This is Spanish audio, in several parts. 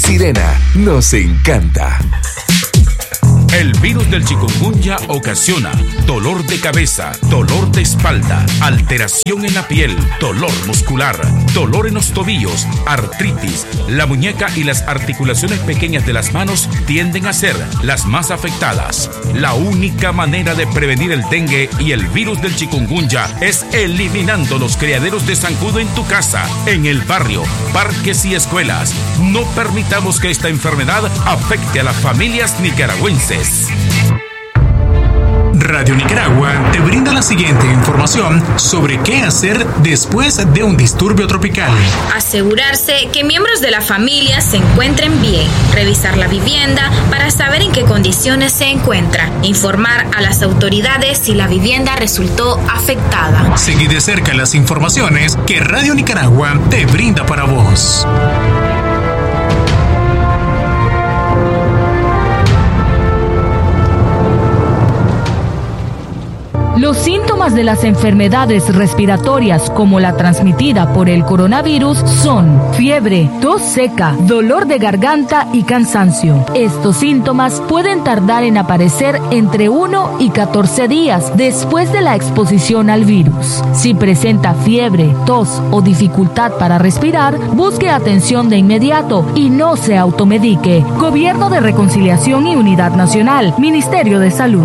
Sirena nos encanta. El virus del chikungunya ocasiona dolor de cabeza, dolor de espalda, alteración en la piel, dolor muscular, dolor en los tobillos, artritis. La muñeca y las articulaciones pequeñas de las manos tienden a ser las más afectadas. La única manera de prevenir el dengue y el virus del chikungunya es eliminando los criaderos de zancudo en tu casa, en el barrio, parques y escuelas. No permitamos que esta enfermedad afecte a las familias nicaragüenses. Radio Nicaragua te brinda la siguiente información sobre qué hacer después de un disturbio tropical. Asegurarse que miembros de la familia se encuentren bien. Revisar la vivienda para saber en qué condiciones se encuentra. Informar a las autoridades si la vivienda resultó afectada. Seguí de cerca las informaciones que Radio Nicaragua te brinda para vos. Los síntomas de las enfermedades respiratorias como la transmitida por el coronavirus son fiebre, tos seca, dolor de garganta y cansancio. Estos síntomas pueden tardar en aparecer entre 1 y 14 días después de la exposición al virus. Si presenta fiebre, tos o dificultad para respirar, busque atención de inmediato y no se automedique. Gobierno de Reconciliación y Unidad Nacional, Ministerio de Salud.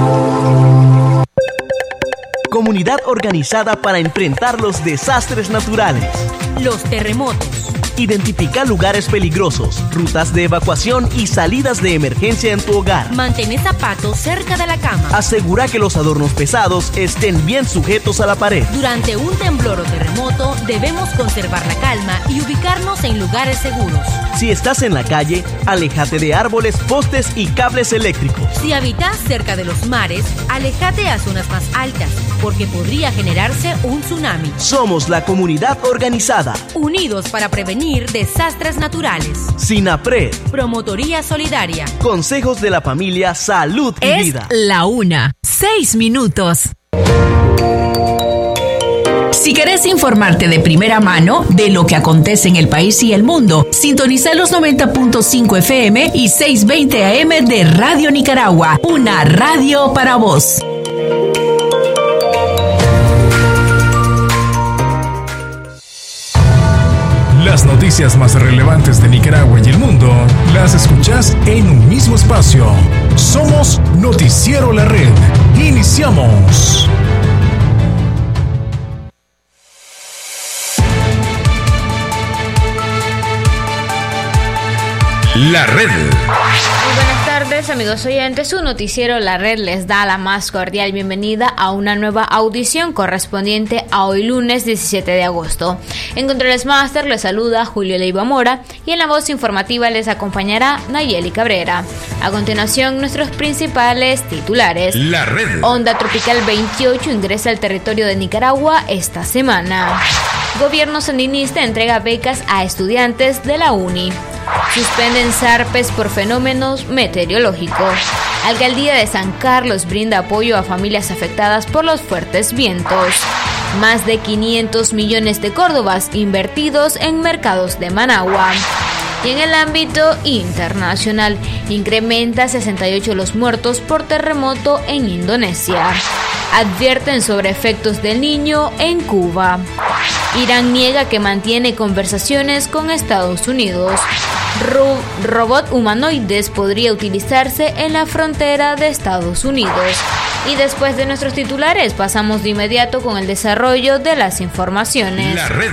Comunidad organizada para enfrentar los desastres naturales. Los terremotos. Identifica lugares peligrosos, rutas de evacuación y salidas de emergencia en tu hogar. Mantén zapatos cerca de la cama. Asegura que los adornos pesados estén bien sujetos a la pared. Durante un temblor o terremoto, debemos conservar la calma y ubicarnos en lugares seguros. Si estás en la calle, aléjate de árboles, postes y cables eléctricos. Si habitas cerca de los mares, aléjate a zonas más altas, porque podría generarse un tsunami. Somos la comunidad organizada. Unidos para prevenir desastres naturales. SINAPRED. Promotoría Solidaria. Consejos de la familia, salud y vida. Es la 1:06. Si querés informarte de primera mano de lo que acontece en el país y el mundo, sintoniza los 90.5 FM y 620 AM de Radio Nicaragua, una radio para vos. Las noticias más relevantes de Nicaragua y el mundo las escuchás en un mismo espacio. Somos Noticiero La Red. Iniciamos. La Red. Muy buenas tardes, amigos oyentes. Su noticiero La Red les da la más cordial bienvenida a una nueva audición correspondiente a hoy lunes 17 de agosto. En Controles Master les saluda Julio Leiva Mora y en la voz informativa les acompañará Nayeli Cabrera. A continuación, nuestros principales titulares. La Red. Onda tropical 28 ingresa al territorio de Nicaragua esta semana. Gobierno sandinista entrega becas a estudiantes de la UNI. Suspenden zarpes por fenómenos meteorológicos. Alcaldía de San Carlos brinda apoyo a familias afectadas por los fuertes vientos. Más de 500 millones de córdobas invertidos en mercados de Managua. Y en el ámbito internacional, incrementa 68 los muertos por terremoto en Indonesia. Advierten sobre efectos del Niño en Cuba. Irán niega que mantiene conversaciones con Estados Unidos. Robot humanoides podría utilizarse en la frontera de Estados Unidos. Y después de nuestros titulares, pasamos de inmediato con el desarrollo de las informaciones. La Red.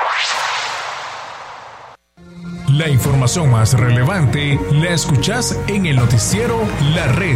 La información más relevante la escuchás en el noticiero La Red.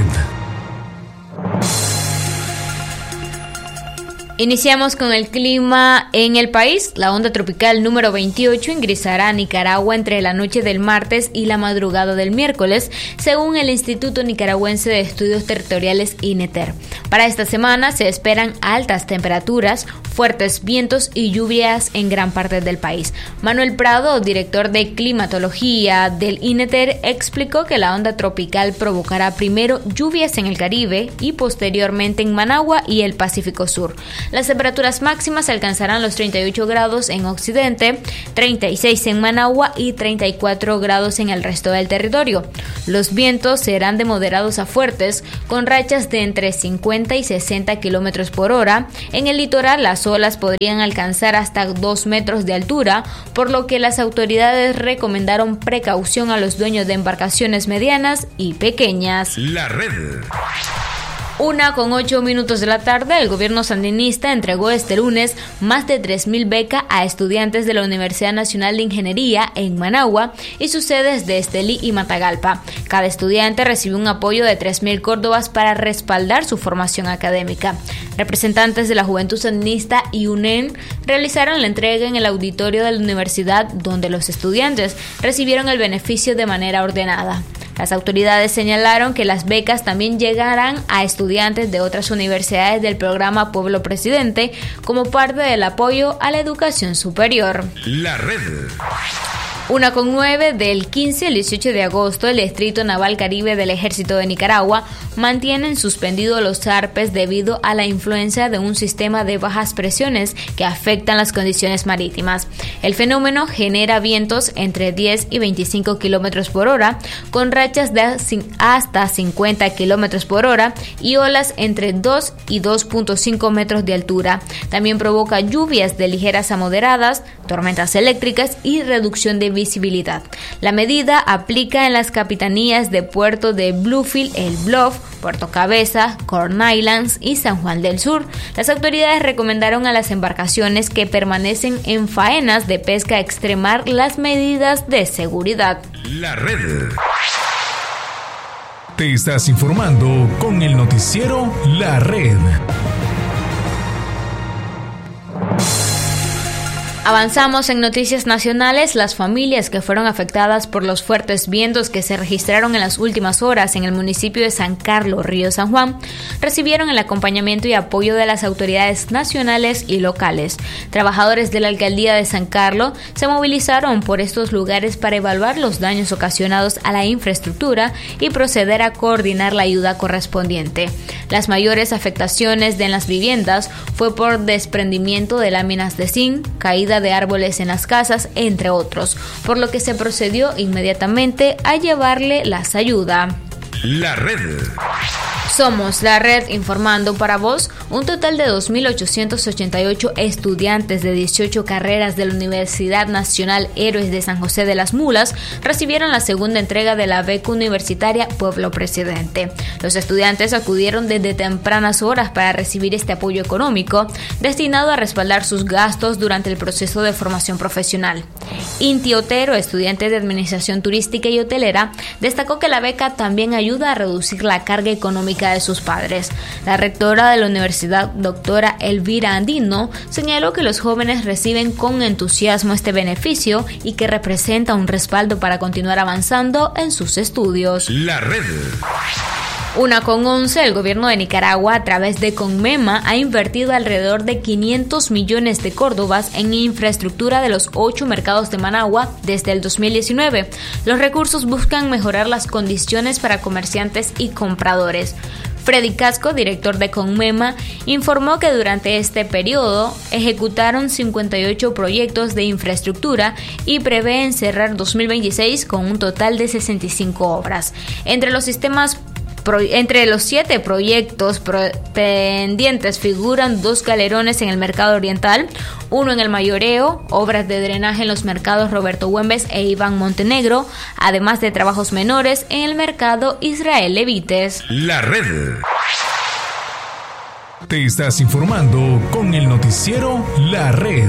Iniciamos con el clima en el país. La onda tropical número 28 ingresará a Nicaragua entre la noche del martes y la madrugada del miércoles, según el Instituto Nicaragüense de Estudios Territoriales INETER. Para esta semana se esperan altas temperaturas, fuertes vientos y lluvias en gran parte del país. Manuel Prado, director de climatología del INETER, explicó que la onda tropical provocará primero lluvias en el Caribe y posteriormente en Managua y el Pacífico Sur. Las temperaturas máximas alcanzarán los 38 grados en Occidente, 36 en Managua y 34 grados en el resto del territorio. Los vientos serán de moderados a fuertes, con rachas de entre 50 y 60 kilómetros por hora. En el litoral, las olas podrían alcanzar hasta 2 metros de altura, por lo que las autoridades recomendaron precaución a los dueños de embarcaciones medianas y pequeñas. La Red. 1:08 de la tarde, el gobierno sandinista entregó este lunes más de 3.000 becas a estudiantes de la Universidad Nacional de Ingeniería en Managua y sus sedes de Estelí y Matagalpa. Cada estudiante recibió un apoyo de 3.000 córdobas para respaldar su formación académica. Representantes de la Juventud Sandinista y UNEN realizaron la entrega en el auditorio de la universidad, donde los estudiantes recibieron el beneficio de manera ordenada. Las autoridades señalaron que las becas también llegarán a estudiantes de otras universidades del programa Pueblo Presidente como parte del apoyo a la educación superior. La Red. 1:09 del 15 al 18 de agosto, el Distrito Naval Caribe del Ejército de Nicaragua mantienen suspendidos los zarpes debido a la influencia de un sistema de bajas presiones que afectan las condiciones marítimas. El fenómeno genera vientos entre 10 y 25 kilómetros por hora, con rachas de hasta 50 kilómetros por hora y olas entre 2 y 2.5 metros de altura. También provoca lluvias de ligeras a moderadas, tormentas eléctricas y reducción de visibilidad. La medida aplica en las capitanías de Puerto de Bluefield, El Bluff, Puerto Cabeza, Corn Islands y San Juan del Sur. Las autoridades recomendaron a las embarcaciones que permanecen en faenas de pesca extremar las medidas de seguridad. La Red. Te estás informando con el noticiero La Red. Avanzamos en noticias nacionales. Las familias que fueron afectadas por los fuertes vientos que se registraron en las últimas horas en el municipio de San Carlos, Río San Juan, recibieron el acompañamiento y apoyo de las autoridades nacionales y locales. Trabajadores de la alcaldía de San Carlos se movilizaron por estos lugares para evaluar los daños ocasionados a la infraestructura y proceder a coordinar la ayuda correspondiente. Las mayores afectaciones de las viviendas fue por desprendimiento de láminas de zinc, caída de árboles en las casas, entre otros, por lo que se procedió inmediatamente a llevarle las ayudas. La Red. Somos La Red informando para vos. Un total de 2.888 estudiantes de 18 carreras de la Universidad Nacional Héroes de San José de las Mulas recibieron la segunda entrega de la beca universitaria Pueblo Presidente. Los estudiantes acudieron desde tempranas horas para recibir este apoyo económico destinado a respaldar sus gastos durante el proceso de formación profesional. Inti Otero, estudiante de Administración Turística y Hotelera, destacó que la beca también ayuda a reducir la carga económica de sus padres. La rectora de la universidad, doctora Elvira Andino, señaló que los jóvenes reciben con entusiasmo este beneficio y que representa un respaldo para continuar avanzando en sus estudios. La Red. 1:11, el gobierno de Nicaragua, a través de Conmema, ha invertido alrededor de 500 millones de córdobas en infraestructura de los 8 mercados de Managua desde el 2019. Los recursos buscan mejorar las condiciones para comerciantes y compradores. Freddy Casco, director de Conmema, informó que durante este periodo ejecutaron 58 proyectos de infraestructura y prevén cerrar 2026 con un total de 65 obras. Entre los 7 proyectos pendientes figuran 2 galerones en el mercado oriental, 1 en el Mayoreo, obras de drenaje en los mercados Roberto Güemes e Iván Montenegro, además de trabajos menores en el mercado Israel Levites. La Red. Te estás informando con el noticiero La Red.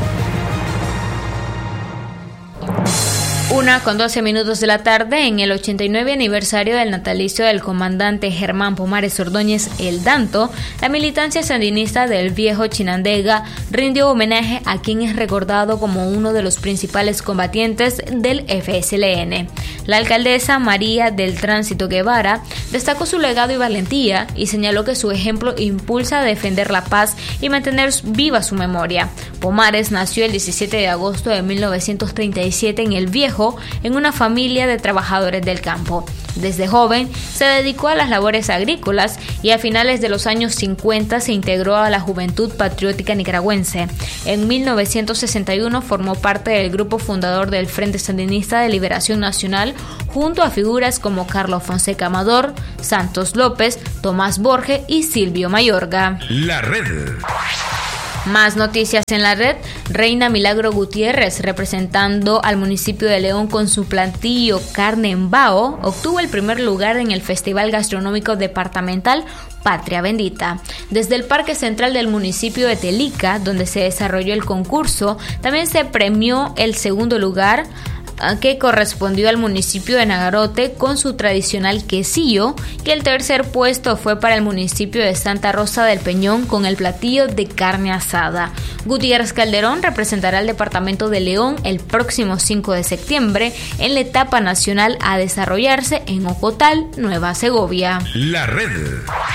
1:12 de la tarde, en el 89 aniversario del natalicio del comandante Germán Pomares Ordóñez El Danto, la militancia sandinista del Viejo Chinandega rindió homenaje a quien es recordado como uno de los principales combatientes del FSLN. La alcaldesa María del Tránsito Guevara destacó su legado y valentía y señaló que su ejemplo impulsa a defender la paz y mantener viva su memoria. Pomares nació el 17 de agosto de 1937 en El Viejo, en una familia de trabajadores del campo. Desde joven se dedicó a las labores agrícolas y a finales de los años 50 se integró a la Juventud Patriótica Nicaragüense. En 1961 formó parte del grupo fundador del Frente Sandinista de Liberación Nacional junto a figuras como Carlos Fonseca Amador, Santos López, Tomás Borges y Silvio Mayorga. La Red. Más noticias en la red. Reina Milagro Gutiérrez, representando al municipio de León con su platillo carne en bao, obtuvo el primer lugar en el Festival Gastronómico Departamental Patria Bendita. Desde el Parque Central del municipio de Telica, donde se desarrolló el concurso, también se premió el segundo lugar, que correspondió al municipio de Nagarote con su tradicional quesillo, y el tercer puesto fue para el municipio de Santa Rosa del Peñón con el platillo de carne asada. Gutiérrez Calderón representará al departamento de León el próximo 5 de septiembre en la etapa nacional a desarrollarse en Ocotal, Nueva Segovia. La Red.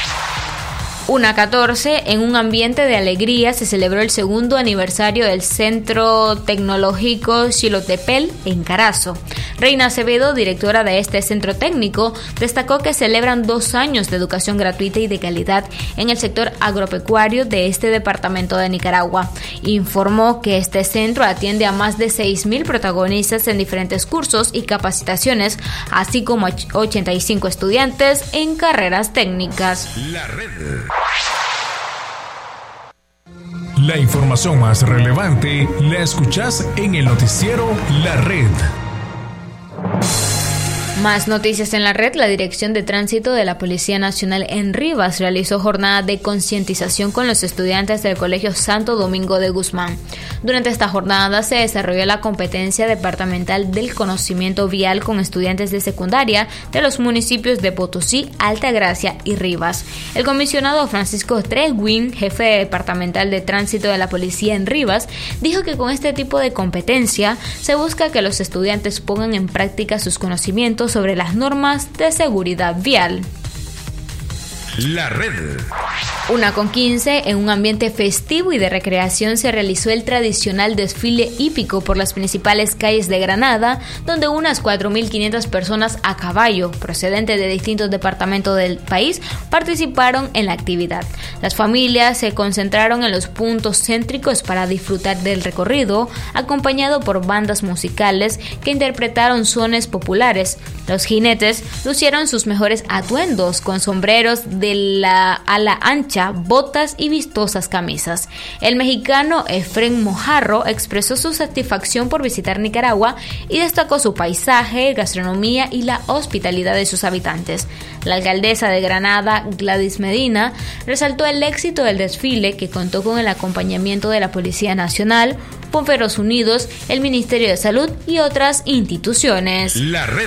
1:14, en un ambiente de alegría se celebró el segundo aniversario del Centro Tecnológico Xilotepel en Carazo. Reina Acevedo, directora de este centro técnico, destacó que celebran 2 años de educación gratuita y de calidad en el sector agropecuario de este departamento de Nicaragua. Informó que este centro atiende a más de 6,000 protagonistas en diferentes cursos y capacitaciones, así como 85 estudiantes en carreras técnicas. La Red. La información más relevante la escuchás en el noticiero La Red. Más noticias en la red. La Dirección de Tránsito de la Policía Nacional en Rivas realizó jornada de concientización con los estudiantes del Colegio Santo Domingo de Guzmán. Durante esta jornada se desarrolló la competencia departamental del conocimiento vial con estudiantes de secundaria de los municipios de Potosí, Altagracia y Rivas. El comisionado Francisco Tregwin, jefe departamental de Tránsito de la Policía en Rivas, dijo que con este tipo de competencia se busca que los estudiantes pongan en práctica sus conocimientos sobre las normas de seguridad vial. La Red. 1:15, en un ambiente festivo y de recreación se realizó el tradicional desfile hípico por las principales calles de Granada, donde unas 4.500 personas a caballo, procedentes de distintos departamentos del país, participaron en la actividad. Las familias se concentraron en los puntos céntricos para disfrutar del recorrido, acompañado por bandas musicales que interpretaron sones populares. Los jinetes lucieron sus mejores atuendos con sombreros de la ala ancha, botas y vistosas camisas. El mexicano Efrén Mojarro expresó su satisfacción por visitar Nicaragua y destacó su paisaje, gastronomía y la hospitalidad de sus habitantes. La alcaldesa de Granada, Gladys Medina, resaltó el éxito del desfile, que contó con el acompañamiento de la Policía Nacional, Bomberos Unidos, el Ministerio de Salud y otras instituciones. La Red.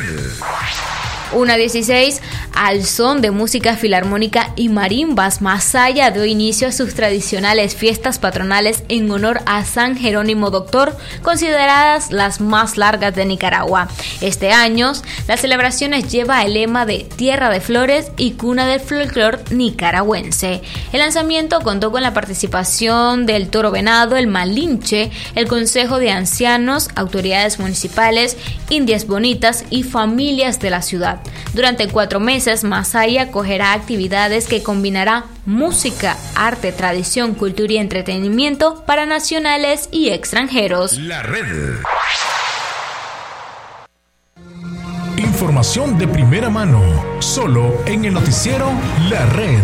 1:16, al son de música filarmónica y marimbas, Masaya dio inicio a sus tradicionales fiestas patronales en honor a San Jerónimo Doctor, consideradas las más largas de Nicaragua. Este año, las celebraciones lleva el lema de Tierra de Flores y Cuna del Folclor Nicaragüense. El lanzamiento contó con la participación del Toro Venado, el Malinche, el Consejo de Ancianos, autoridades municipales, indias bonitas y familias de la ciudad. Durante 4 meses, Masaya acogerá actividades que combinará música, arte, tradición, cultura y entretenimiento para nacionales y extranjeros. La Red. Información de primera mano, solo en el noticiero La Red.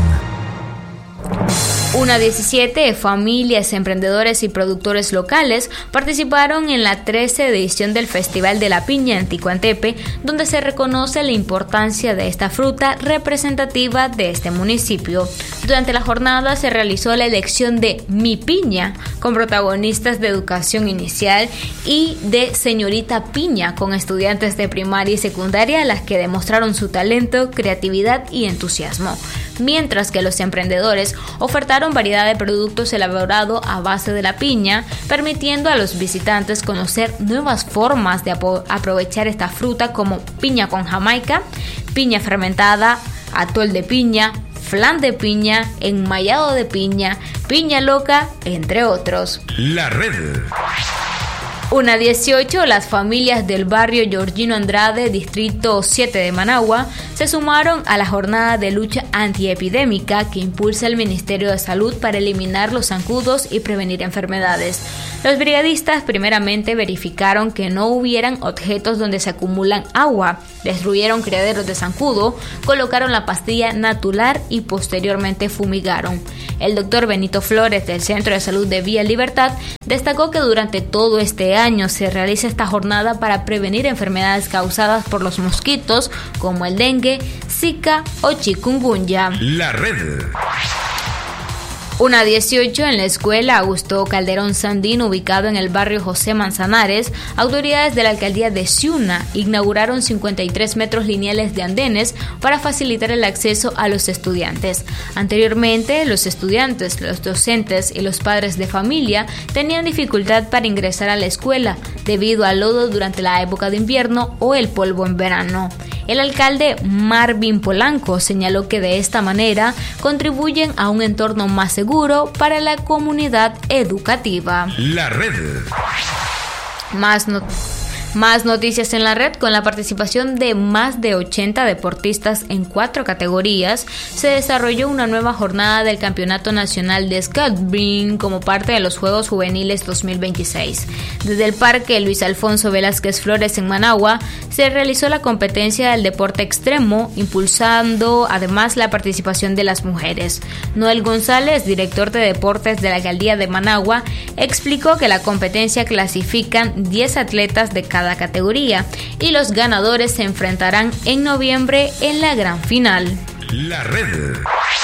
1:17, familias, emprendedores y productores locales participaron en la 13ª edición del Festival de la Piña en Ticuantepe, donde se reconoce la importancia de esta fruta representativa de este municipio. Durante la jornada se realizó la elección de Mi Piña, con protagonistas de educación inicial, y de Señorita Piña, con estudiantes de primaria y secundaria, las que demostraron su talento, creatividad y entusiasmo. Mientras que los emprendedores ofertaron variedad de productos elaborados a base de la piña, permitiendo a los visitantes conocer nuevas formas de aprovechar esta fruta, como piña con jamaica, piña fermentada, atol de piña, flan de piña, enmayado de piña, piña loca, entre otros. La Red. 1:18, las familias del barrio Georgino Andrade, distrito 7 de Managua, se sumaron a la jornada de lucha antiepidémica que impulsa el Ministerio de Salud para eliminar los zancudos y prevenir enfermedades. Los brigadistas primeramente verificaron que no hubieran objetos donde se acumulan agua, destruyeron criaderos de zancudo, colocaron la pastilla Natular y posteriormente fumigaron. El doctor Benito Flores del Centro de Salud de Vía Libertad destacó que durante todo este año se realiza esta jornada para prevenir enfermedades causadas por los mosquitos como el dengue, Zika o chikungunya. La red. 1:18, en la escuela Augusto Calderón Sandín, ubicado en el barrio José Manzanares, autoridades de la alcaldía de Ciuna inauguraron 53 metros lineales de andenes para facilitar el acceso a los estudiantes. Anteriormente, los estudiantes, los docentes y los padres de familia tenían dificultad para ingresar a la escuela debido al lodo durante la época de invierno o el polvo en verano. El alcalde Marvin Polanco señaló que de esta manera contribuyen a un entorno más seguro para la comunidad educativa. La red. Más noticias en la red. Con la participación de más de 80 deportistas en 4 categorías, se desarrolló una nueva jornada del Campeonato Nacional de Skateboarding como parte de los Juegos Juveniles 2026. Desde el Parque Luis Alfonso Velázquez Flores en Managua, se realizó la competencia del deporte extremo, impulsando además la participación de las mujeres. Noel González, director de deportes de la alcaldía de Managua, explicó que la competencia clasifican 10 atletas de cada categoría y los ganadores se enfrentarán en noviembre en la gran final. La red.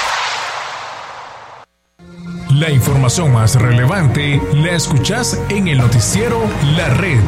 La información más relevante la escuchás en el noticiero La Red.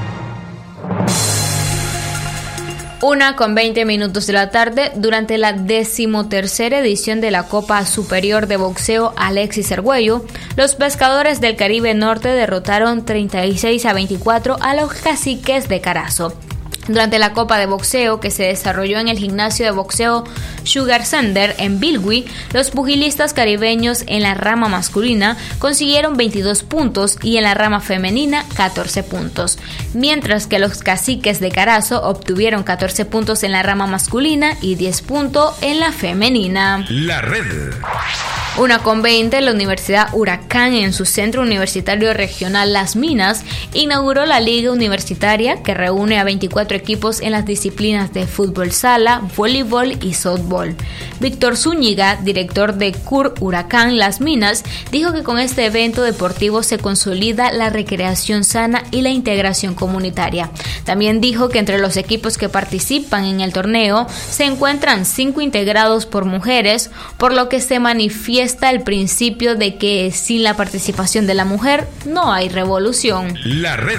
1:20 de la tarde, durante la 13ª edición de la Copa Superior de Boxeo Alexis Argüello, los pescadores del Caribe Norte derrotaron 36-24 a los Caciques de Carazo. Durante la Copa de Boxeo, que se desarrolló en el gimnasio de boxeo Sugar Center en Bilwi, los pugilistas caribeños en la rama masculina consiguieron 22 puntos y en la rama femenina 14 puntos, mientras que los Caciques de Carazo obtuvieron 14 puntos en la rama masculina y 10 puntos en la femenina. La red. 1:20, la Universidad Huracán, en su centro universitario regional Las Minas, inauguró la Liga Universitaria, que reúne a 24 equipos en las disciplinas de fútbol sala, voleibol y softball. Víctor Zúñiga, director de CUR Huracán Las Minas, dijo que con este evento deportivo se consolida la recreación sana y la integración comunitaria. También dijo que entre los equipos que participan en el torneo se encuentran 5 integrados por mujeres, por lo que se manifiesta el principio de que sin la participación de la mujer no hay revolución. La red.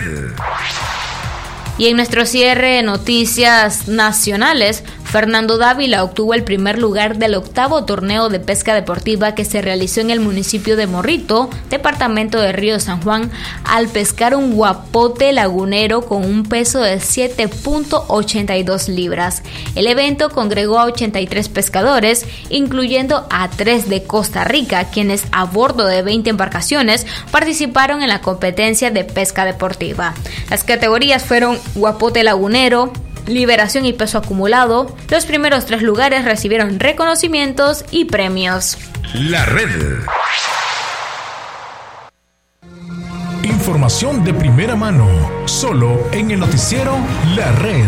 Y en nuestro cierre de noticias nacionales, Fernando Dávila obtuvo el primer lugar del 8º torneo de pesca deportiva que se realizó en el municipio de Morrito, departamento de Río San Juan, al pescar un guapote lagunero con un peso de 7.82 libras. El evento congregó a 83 pescadores, incluyendo a 3 de Costa Rica, quienes a bordo de 20 embarcaciones participaron en la competencia de pesca deportiva. Las categorías fueron guapote lagunero, liberación y peso acumulado. Los primeros 3 lugares recibieron reconocimientos y premios. La red. Información de primera mano, solo en el noticiero La Red.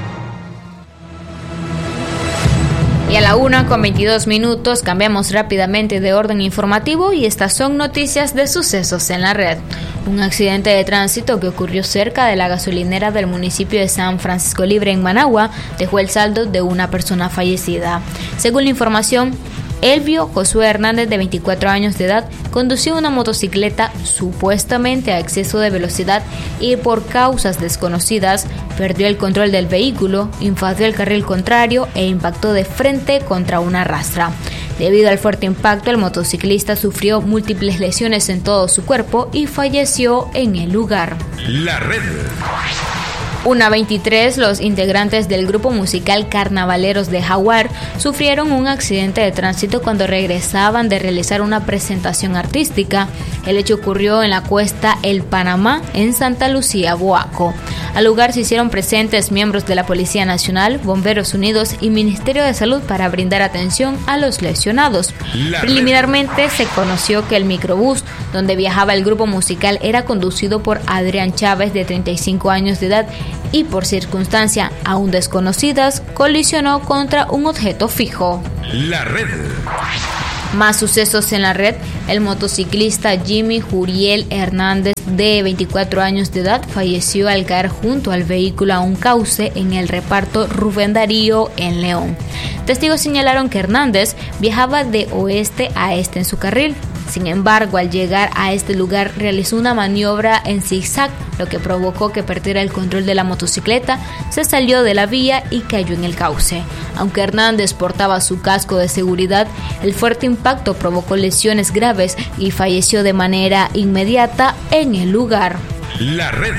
Y a la 1:22 cambiamos rápidamente de orden informativo y estas son noticias de sucesos en la red. Un accidente de tránsito que ocurrió cerca de la gasolinera del municipio de San Francisco Libre en Managua dejó el saldo de una persona fallecida. Según la información, Elvio Josué Hernández, de 24 años de edad, condució una motocicleta supuestamente a exceso de velocidad y por causas desconocidas perdió el control del vehículo, invadió el carril contrario e impactó de frente contra una rastra. Debido al fuerte impacto, el motociclista sufrió múltiples lesiones en todo su cuerpo y falleció en el lugar. La red. 1:23, los integrantes del grupo musical Carnavaleros de Jaguar sufrieron un accidente de tránsito cuando regresaban de realizar una presentación artística. El hecho ocurrió en la cuesta El Panamá, en Santa Lucía, Boaco. Al lugar se hicieron presentes miembros de la Policía Nacional, Bomberos Unidos y Ministerio de Salud para brindar atención a los lesionados. Preliminarmente se conoció que el microbús donde viajaba el grupo musical era conducido por Adrián Chávez, de 35 años de edad, y por circunstancias aún desconocidas colisionó contra un objeto fijo. La red. Más sucesos en la red. El motociclista Jimmy Juriel Hernández, de 24 años de edad, falleció al caer junto al vehículo a un cauce en el reparto Rubén Darío, en León. Testigos señalaron que Hernández viajaba de oeste a este en su carril. Sin embargo, al llegar a este lugar realizó una maniobra en zigzag, lo que provocó que perdiera el control de la motocicleta, se salió de la vía y cayó en el cauce. Aunque Hernández portaba su casco de seguridad, el fuerte impacto provocó lesiones graves y falleció de manera inmediata en el lugar. La red.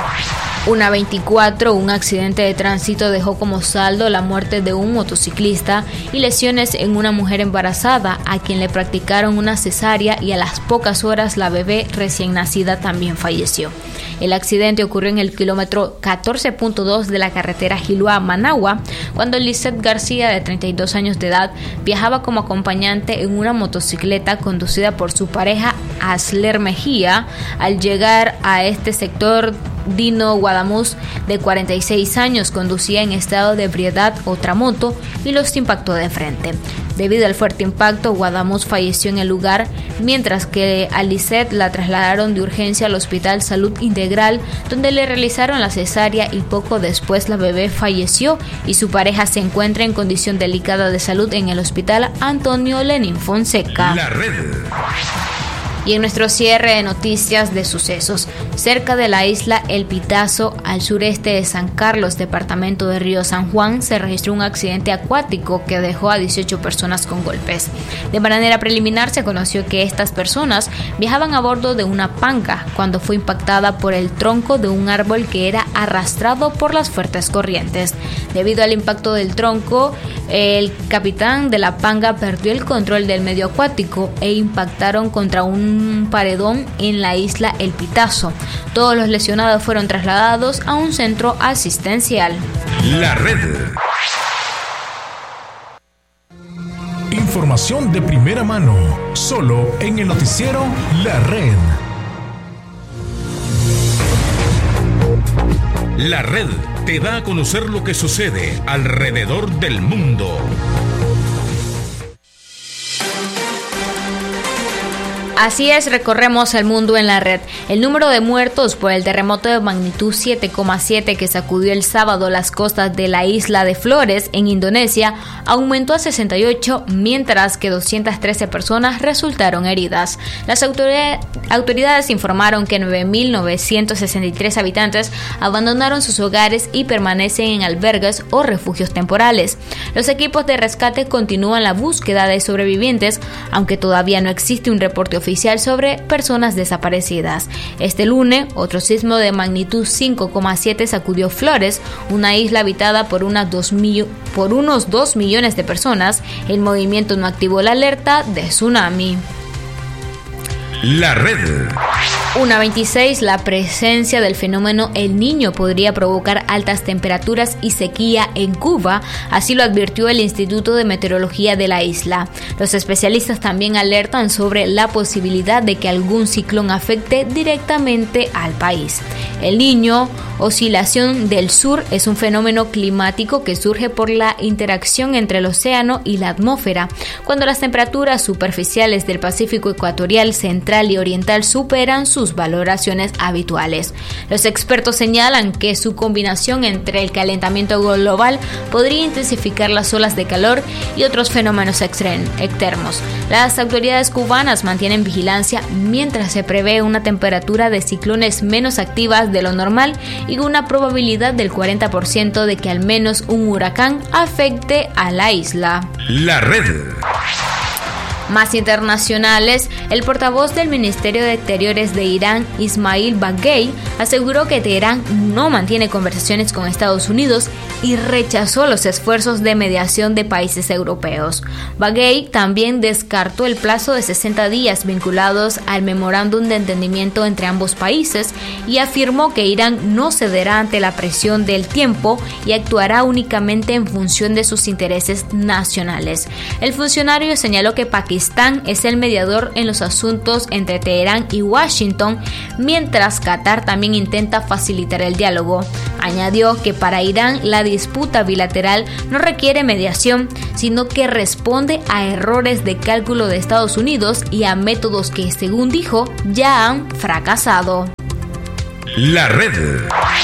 1:24, un accidente de tránsito dejó como saldo la muerte de un motociclista y lesiones en una mujer embarazada, a quien le practicaron una cesárea, y a las pocas horas la bebé recién nacida también falleció. El accidente ocurrió en el kilómetro 14.2 de la carretera Jiloa-Managua, cuando Lizeth García, de 32 años de edad, viajaba como acompañante en una motocicleta conducida por su pareja Asler Mejía. Al llegar a este sector, Dino Guadamuz, de 46 años, conducía en estado de ebriedad otra moto y los impactó de frente. Debido al fuerte impacto, Guadamuz falleció en el lugar, mientras que a Lizeth la trasladaron de urgencia al Hospital Salud Integral, donde le realizaron la cesárea, y poco después la bebé falleció y su pareja se encuentra en condición delicada de salud en el Hospital Antonio Lenín Fonseca. La red. Y en nuestro cierre de noticias de sucesos, cerca de la isla El Pitazo, al sureste de San Carlos, departamento de Río San Juan, se registró un accidente acuático que dejó a 18 personas con golpes. De manera preliminar se conoció que estas personas viajaban a bordo de una panga cuando fue impactada por el tronco de un árbol que era arrastrado por las fuertes corrientes. Debido al impacto del tronco, el capitán de la panga perdió el control del medio acuático e impactaron contra un paredón en la isla El Pitazo. Todos los lesionados fueron trasladados a un centro asistencial. La red. Información de primera mano, solo en el noticiero La Red. La red te da a conocer lo que sucede alrededor del mundo. Así es, recorremos el mundo en la red. El número de muertos por el terremoto de magnitud 7,7 que sacudió el sábado las costas de la isla de Flores, en Indonesia, aumentó a 68, mientras que 213 personas resultaron heridas. Las autoridades informaron que 9.963 habitantes abandonaron sus hogares y permanecen en albergues o refugios temporales. Los equipos de rescate continúan la búsqueda de sobrevivientes, aunque todavía no existe un reporte oficial sobre personas desaparecidas. Este lunes, otro sismo de magnitud 5,7 sacudió Flores, una isla habitada por unos 2 millones de personas. El movimiento no activó la alerta de tsunami. La red. 1:26, la presencia del fenómeno El Niño podría provocar altas temperaturas y sequía en Cuba, así lo advirtió el Instituto de Meteorología de la isla. Los especialistas también alertan sobre la posibilidad de que algún ciclón afecte directamente al país. El Niño, oscilación del sur, es un fenómeno climático que surge por la interacción entre el océano y la atmósfera, cuando las temperaturas superficiales del Pacífico ecuatorial, central y oriental superan sus valoraciones habituales. Los expertos señalan que su combinación entre el calentamiento global podría intensificar las olas de calor y otros fenómenos extremos. Las autoridades cubanas mantienen vigilancia mientras se prevé una temperatura de ciclones menos activas de lo normal y una probabilidad del 40% de que al menos un huracán afecte a la isla. La red. Más internacionales, el portavoz del Ministerio de Exteriores de Irán, Ismail Baghei, aseguró que Teherán no mantiene conversaciones con Estados Unidos y rechazó los esfuerzos de mediación de países europeos. Baghei también descartó el plazo de 60 días vinculados al memorándum de entendimiento entre ambos países y afirmó que Irán no cederá ante la presión del tiempo y actuará únicamente en función de sus intereses nacionales. El funcionario señaló que Pakistán es el mediador en los asuntos entre Teherán y Washington, mientras Qatar también intenta facilitar el diálogo. Añadió que para Irán la disputa bilateral no requiere mediación, sino que responde a errores de cálculo de Estados Unidos y a métodos que, según dijo, ya han fracasado. La red.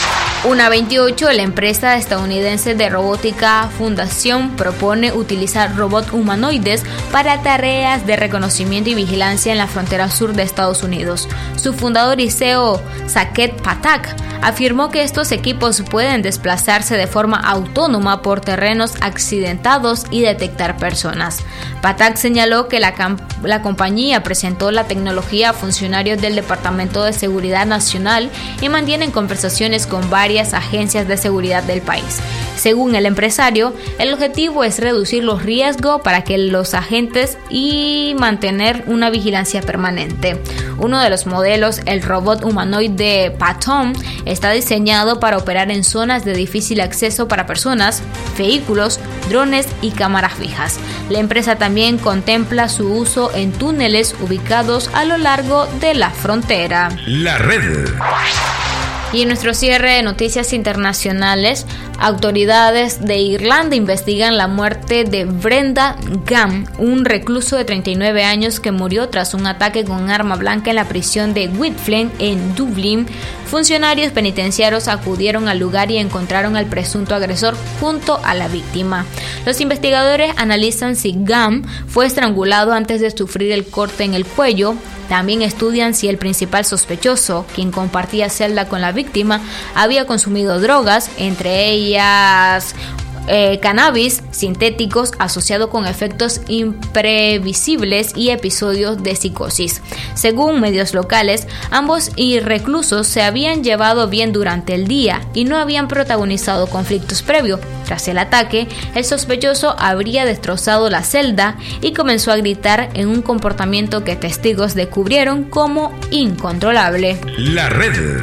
1.28, la empresa estadounidense de robótica Fundación propone utilizar robots humanoides para tareas de reconocimiento y vigilancia en la frontera sur de Estados Unidos. Su fundador y CEO, Saket Patak, afirmó que estos equipos pueden desplazarse de forma autónoma por terrenos accidentados y detectar personas. Patak señaló que la compañía presentó la tecnología a funcionarios del Departamento de Seguridad Nacional y mantienen conversaciones con varias agencias de seguridad del país. Según el empresario, el objetivo es reducir los riesgos para que los agentes y mantener una vigilancia permanente. Uno de los modelos, el robot humanoide Patton, está diseñado para operar en zonas de difícil acceso para personas, vehículos, drones y cámaras fijas. La empresa también contempla su uso en túneles ubicados a lo largo de la frontera. La red. Y en nuestro cierre de noticias internacionales, autoridades de Irlanda investigan la muerte de Brenda Gunn, un recluso de 39 años que murió tras un ataque con arma blanca en la prisión de Whitflint en Dublín. Funcionarios penitenciarios acudieron al lugar y encontraron al presunto agresor junto a la víctima. Los investigadores analizan si Gunn fue estrangulado antes de sufrir el corte en el cuello. También estudian si el principal sospechoso, quien compartía celda con la víctima, había consumido drogas, entre ellas cannabis sintéticos asociado con efectos imprevisibles y episodios de psicosis. Según medios locales, ambos reclusos se habían llevado bien durante el día y no habían protagonizado conflictos previos. Tras el ataque, el sospechoso habría destrozado la celda y comenzó a gritar en un comportamiento que testigos descubrieron como incontrolable. La red.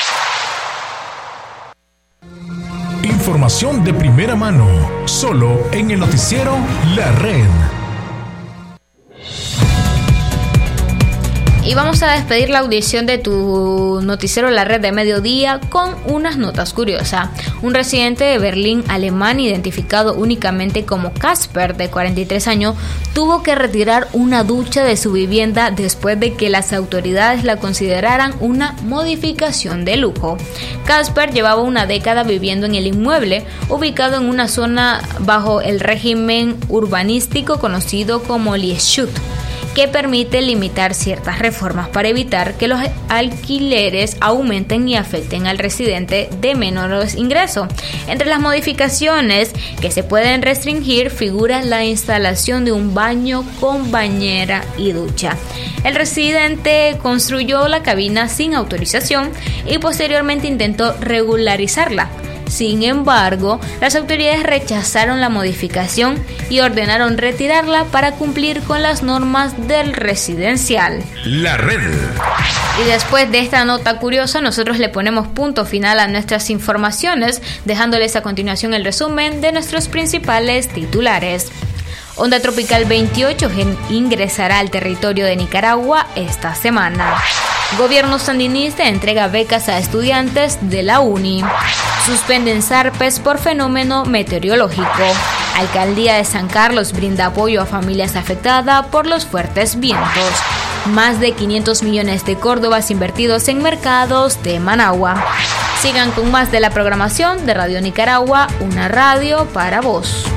Información de primera mano, solo en el noticiero La Red. Y vamos a despedir la audición de tu noticiero La Red de mediodía con unas notas curiosas. Un residente de Berlín, alemán, identificado únicamente como Casper, de 43 años, tuvo que retirar una ducha de su vivienda después de que las autoridades la consideraran una modificación de lujo. Casper llevaba una década viviendo en el inmueble, ubicado en una zona bajo el régimen urbanístico conocido como Lieshout, que permite limitar ciertas reformas para evitar que los alquileres aumenten y afecten al residente de menores ingresos. Entre las modificaciones que se pueden restringir figura la instalación de un baño con bañera y ducha. El residente construyó la cabina sin autorización y posteriormente intentó regularizarla. Sin embargo, las autoridades rechazaron la modificación y ordenaron retirarla para cumplir con las normas del residencial. La red. Y después de esta nota curiosa, nosotros le ponemos punto final a nuestras informaciones, dejándoles a continuación el resumen de nuestros principales titulares. Onda tropical 28 ingresará al territorio de Nicaragua esta semana. Gobierno sandinista entrega becas a estudiantes de la UNI. Suspenden zarpes por fenómeno meteorológico. Alcaldía de San Carlos brinda apoyo a familias afectadas por los fuertes vientos. Más de 500 millones de córdobas invertidos en mercados de Managua. Sigan con más de la programación de Radio Nicaragua, una radio para vos.